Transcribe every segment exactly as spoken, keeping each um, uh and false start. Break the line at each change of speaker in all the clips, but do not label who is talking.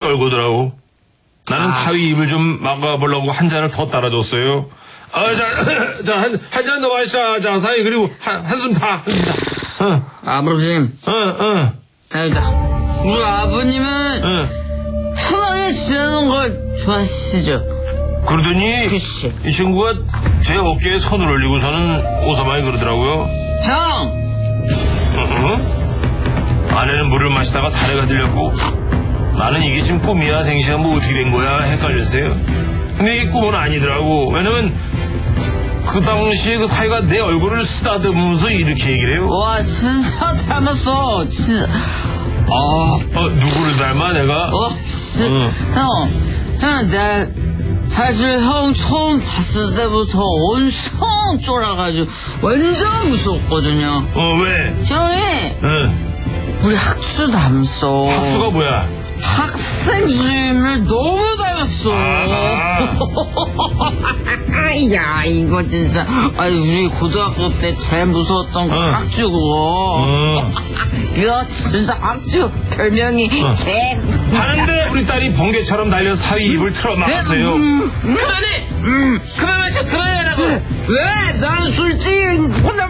떨고더라고. 나는
아.
사위 입을 좀 막아보려고 한 잔을 더 따라줬어요. 아, 자, 자, 한, 한 잔 더 마시자. 자, 사위, 그리고 한, 한숨 다. 어,
아버님,
어, 어,
아니다. 우리 아버님은
어.
편하게 지내는 걸 좋아하시죠?
그러더니,
그치.
이 친구가 제 어깨에 손을 올리고서는 오서방이 그러더라고요.
형!
어? 아내는 물을 마시다가 사례가 들렸고, 나는 이게 지금 꿈이야, 생시야, 뭐 어떻게 된 거야, 헷갈렸어요. 근데 이 꿈은 아니더라고. 왜냐면, 그 당시에 그 사이가 내 얼굴을 쓰다듬으면서 이렇게 얘기를 해요.
와, 진짜 닮았어. 진짜. 아,
어, 누구를 닮아, 내가?
어, 씨.
응.
형, 형, 내가 사실 형 처음 봤을 때부터 엄청 쫄아가지고 완전 무서웠거든요.
어, 왜?
형이
응.
우리 학수 닮았어.
학수가 뭐야?
학생 주임을 너무 닮았어.
아,
야, 이거 진짜. 아니, 우리 고등학교 때 제일 무서웠던 거
어.
학주 그거.
어.
이거 진짜 학주 별명이
어.
개.
하는데 우리 딸이 번개처럼 달려 사위 입을 틀어 막았어요.
음, 그만해. 음, 그만 마셔. 그만해라고. 왜? 난 솔직히 혼자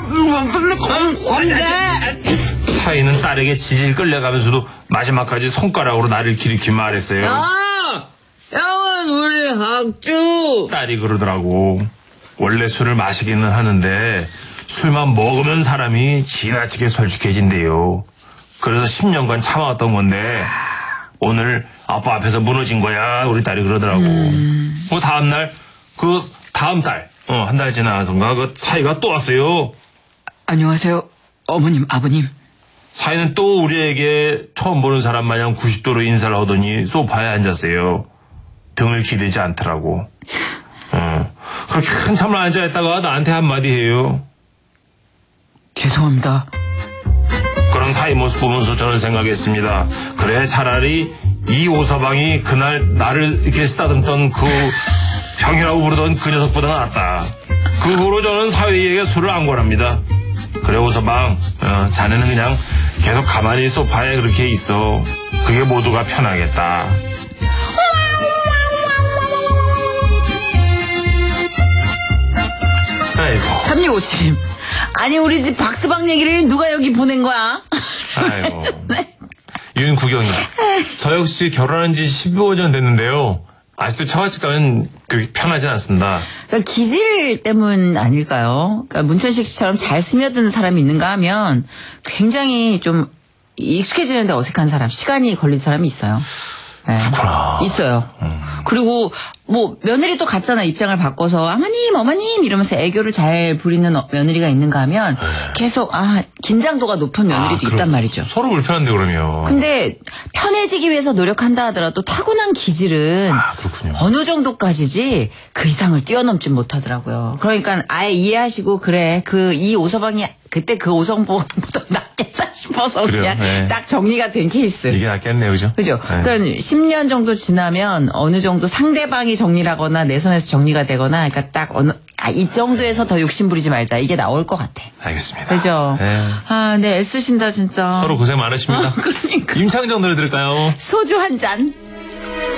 혼자
사위는 딸에게 지질 끌려가면서도 마지막까지 손가락으로 나를 기리키 말했어요.
야, 형은 우리 학주.
딸이 그러더라고. 원래 술을 마시기는 하는데 술만 먹으면 사람이 지나치게 솔직해진대요. 그래서 십 년간 참아왔던 건데 오늘 아빠 앞에서 무너진 거야. 우리 딸이 그러더라고.
음.
그 다음날 그 다음 달 어, 한 달 지나서인가 그 사위가 또 왔어요.
안녕하세요, 어머님, 아버님.
사위는 또 우리에게 처음 보는 사람 마냥 구십 도로 인사를 하더니 소파에 앉았어요. 등을 기대지 않더라고. 어. 그렇게 한참을 앉아있다가 나한테 한마디 해요.
죄송합니다.
그런 사위 모습 보면서 저는 생각했습니다. 그래, 차라리 이 오서방이 그날 나를 이렇게 쓰다듬던 그 형이라고 부르던 그 녀석보다 낫다. 그 후로 저는 사위에게 술을 안 권합니다. 그래, 오서방, 어, 자네는 그냥 계속 가만히 소파에 그렇게 있어. 그게 모두가 편하겠다. 아이고.
삼육오칠. 아니, 우리 집 박스방 얘기를 누가 여기 보낸 거야?
아이고.
네.
윤구경이. 저 역시 결혼한 지 십오 년 됐는데요. 아직도 처갓집 가면 그렇게 편하진 않습니다.
그러니까 기질 때문 아닐까요? 그러니까 문천식 씨처럼 잘 스며드는 사람이 있는가 하면 굉장히 좀 익숙해지는데 어색한 사람, 시간이 걸린 사람이 있어요. 네.
그렇구나.
있어요.
음.
그리고 뭐 며느리도 같잖아. 입장을 바꿔서 어머님 어머님 이러면서 애교를 잘 부리는 어, 며느리가 있는가 하면
네.
계속 아 긴장도가 높은 며느리도
아,
있단 말이죠.
서로 불편한데 그러면.
근데 편해지기 위해서 노력한다 하더라도 타고난 기질은
아, 그렇군요.
어느 정도까지지 그 이상을 뛰어넘지 못하더라고요. 그러니까 아예 이해하시고 그래 그 이 오서방이 그때 그 오성보다 낫겠다 싶어서
그래요,
그냥
네.
딱 정리가 된 케이스.
이게 낫겠네요, 그죠?
그죠?
네.
그러니까 십 년 정도 지나면 어느 정도 상대방이 정리라거나 내 손에서 정리가 되거나 그러니까 딱 어느 아, 이 정도에서 더 욕심 부리지 말자. 이게 나올 것 같아.
알겠습니다.
그죠?
네.
아, 네, 애쓰신다 진짜.
서로 고생 많으십니다.
어, 그러니까.
임창정 노래 들을까요?
소주 한 잔.